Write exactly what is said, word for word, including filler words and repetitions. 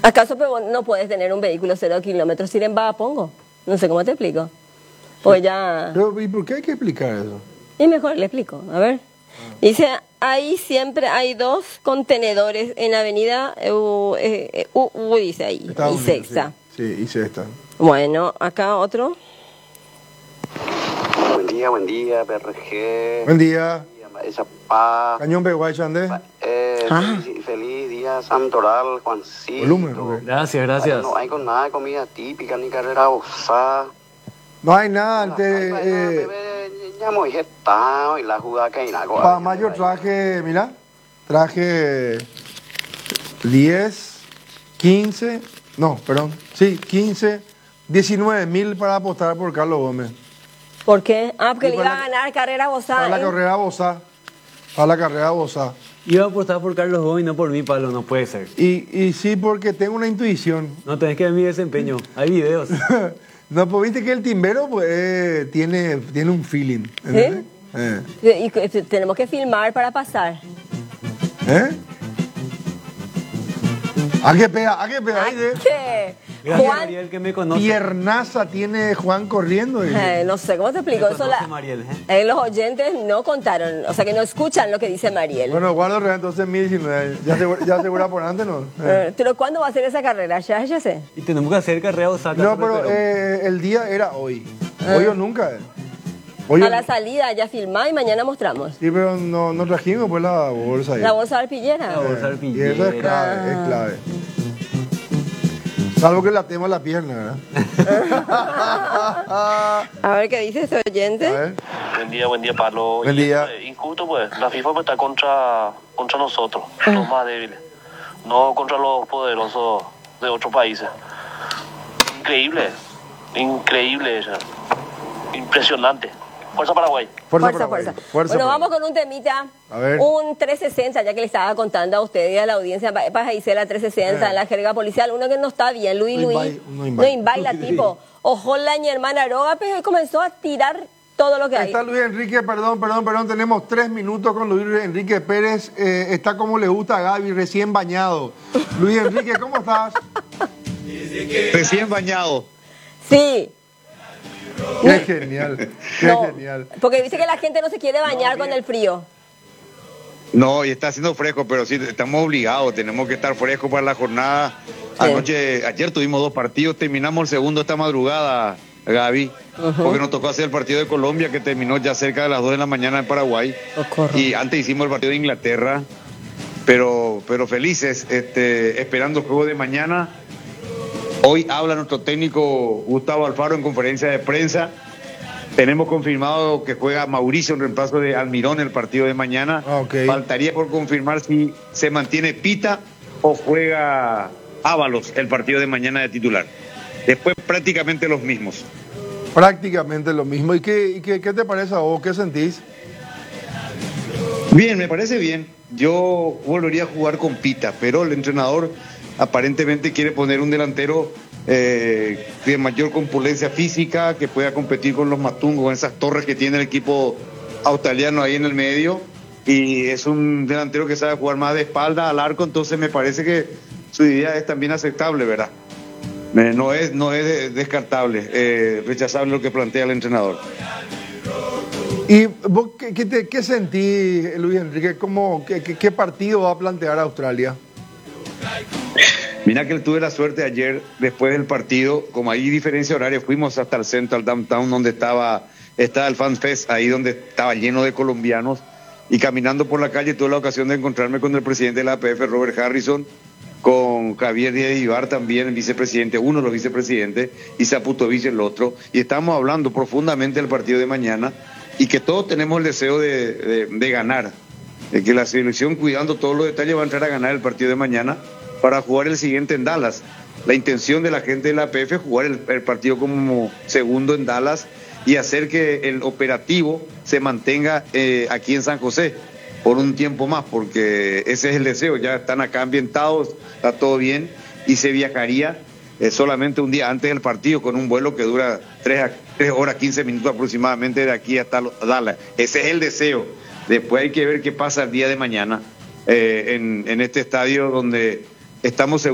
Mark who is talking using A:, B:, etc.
A: ¿Acaso pero no puedes tener un vehículo cero kilómetros sin en Bahapongo? No sé cómo te explico. Pues ya...
B: Pero, ¿y por qué hay que explicar eso?
A: Y mejor le explico, a ver. Dice, ahí siempre hay dos contenedores en avenida U, eh, U, U dice ahí,
B: Estados
A: y
B: Unidos,
A: sexta.
B: Sí, sí, y sexta.
A: Bueno, acá otro.
C: Buen día, buen día, P R G.
B: Buen día.
C: Esa pa.
B: Cañón Beguay, Chandé.
C: Eh,
A: Ah.
C: feliz, feliz día santoral, Juancito.
B: Volumen, ok.
D: Gracias, gracias.
C: No hay con nada de comida típica ni carrera osada.
B: No hay nada antes. Eh,
C: Ya muy gestado y la jugada que hay nada.
B: para mayo traje, mira, traje diez, quince, no, perdón, sí, quince, diecinueve mil para apostar por Carlos Gómez.
A: ¿Por qué? Ah, porque
B: Y
A: le
B: para
A: iba a
B: la-
A: ganar carrera
B: Para
A: Bozá.
B: la
A: ¿eh?
B: carrera Bozá. Para la carrera Bozá.
D: Iba a apostar por Carlos Gómez y no por mí, Pablo, no puede ser.
B: Y, y sí, porque tengo una intuición.
D: No tenés que ver mi desempeño, hay videos.
B: No, pues viste que el timbero pues, eh, tiene, tiene un feeling. ¿entendés? Eh.
A: Y que- tenemos que filmar para pasar.
B: ¿Eh? ¿A qué pega? ¿A qué pega? Ahí de-
A: ¿Qué?
D: Gracias,
A: Juan,
D: Mariel, que me conoce.
B: Piernaza tiene Juan corriendo. dice.
A: eh, no sé, ¿cómo te explico?
D: Me
A: Eso
D: conoce
A: la-
D: Mariel, ¿eh?
A: eh, los oyentes no contaron, o sea que no escuchan lo que dice Mariel.
B: Bueno, guardo real, entonces mil diecinueve. ¿Ya asegura, ya asegura por antes, no? Eh.
A: Eh, pero ¿cuándo va a ser esa carrera? Ya, ya sé.
D: Y tenemos que hacer carrera Osaka.
B: No, pero eh, el día era hoy. Hoy o nunca. eh. Hoy
A: A
B: o-
A: la salida ya filmá y mañana mostramos.
B: Sí, pero no, no trajimos pues la bolsa ahí.
A: La bolsa arpillera.
D: La bolsa
B: Eh, y eso es clave,
A: Ah.
B: es clave. Salvo que la tema la pierna, ¿verdad?
A: A ver qué dice ese oyente.
B: A ver.
E: Buen día, buen día, Pablo.
B: Buen
E: Y,
B: día.
E: eh, injusto, pues, la FIFA pues, está contra, contra nosotros, los más débiles, no contra los poderosos de otros países. Increíble, increíble, ella. Impresionante. Fuerza Paraguay.
B: Fuerza,
A: Fuerza,
B: Paraguay.
A: fuerza.
B: Fuerza
A: Bueno,
B: Paraguay.
A: vamos con un temita.
B: A ver.
A: Un trescientos sesenta, ya que le estaba contando a ustedes y a la audiencia, pa- para Gisela trescientos sesenta,
B: Eh.
A: en la jerga policial, uno que no está bien, Luis
B: No
A: Luis.
B: invai- no
A: No
B: invai.
A: invaila, tipo. Ojola, mi hermana Aroga, pero comenzó a tirar todo lo que hay.
B: Está Luis Enrique, perdón, perdón, perdón, tenemos tres minutos con Luis Enrique Pérez, eh, está como le gusta a Gaby, recién bañado. Luis Enrique, ¿cómo estás?
F: Recién bañado.
A: Sí.
B: Qué genial, qué
A: No,
B: genial.
A: porque dice que la gente no se quiere bañar con el frío.
F: No, y está haciendo fresco, pero sí, estamos obligados, tenemos que estar frescos para la jornada.
A: Sí.
F: Anoche, ayer tuvimos dos partidos, terminamos el segundo esta madrugada, Gaby, porque nos tocó hacer el partido de Colombia, que terminó ya cerca de las dos de la mañana en Paraguay.
A: Socorro.
F: Y antes hicimos el partido de Inglaterra, pero, pero felices, este, esperando el juego de mañana. Hoy habla nuestro técnico Gustavo Alfaro en conferencia de prensa. Tenemos confirmado que juega Mauricio en reemplazo de Almirón el partido de mañana.
B: Ah, ok.
F: Faltaría por confirmar si se mantiene Pita o juega Ábalos el partido de mañana de titular. Después prácticamente los mismos.
B: Prácticamente lo mismo. ¿Y qué, y qué, qué te parece a vos? ¿Qué sentís?
F: Bien, me parece bien. Yo volvería a jugar con Pita, pero el entrenador aparentemente quiere poner un delantero eh, de mayor compulencia física, que pueda competir con los Matungos, con esas torres que tiene el equipo australiano ahí en el medio. Y es un delantero que sabe jugar más de espalda al arco, entonces me parece que su idea es también aceptable, ¿verdad? Eh, no es, no es descartable, eh, rechazable lo que plantea el entrenador.
B: ¿Y vos qué, qué, te- qué sentís, Luis Enrique? ¿Cómo, qué, qué- qué partido va a plantear Australia?
F: Mira que tuve la suerte ayer, después del partido, como hay diferencia horaria, fuimos hasta el centro, al downtown, donde estaba, estaba el Fan Fest, ahí donde estaba lleno de colombianos, y caminando por la calle tuve la ocasión de encontrarme con el presidente de la A P F, Robert Harrison, con Javier Díaz Ibar también, el vicepresidente, uno de los vicepresidentes, y Zaputovich el otro, y estábamos hablando profundamente del partido de mañana, y que todos tenemos el deseo de, de, de ganar, de que la selección, cuidando todos los detalles, va a entrar a ganar el partido de mañana para jugar el siguiente en Dallas. La intención de la gente de la A P F es jugar el, el partido como segundo en Dallas y hacer que el operativo se mantenga eh, aquí en San José por un tiempo más, porque ese es el deseo. Ya están acá ambientados, está todo bien, y se viajaría eh, solamente un día antes del partido con un vuelo que dura tres, a, tres horas, quince minutos aproximadamente de aquí hasta Dallas. Ese es el deseo. Después hay que ver qué pasa el día de mañana eh, en, en este estadio donde estamos seguros